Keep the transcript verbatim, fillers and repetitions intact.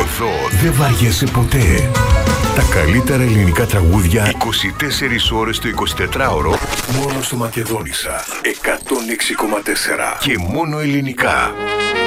Εδώ δεν βαριέσαι ποτέ. Τα καλύτερα ελληνικά τραγούδια είκοσι τέσσερις ώρες το εικοσιτετράωρο μόνο στο Μακεδόνισσα εκατόν έξι κόμμα τέσσερα και μόνο ελληνικά.